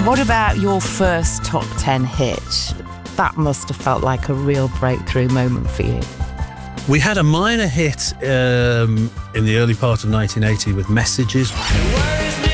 What about your first top 10 hit? That must have felt like a real breakthrough moment for you. We had a minor hit in the early part of 1980 with Messages.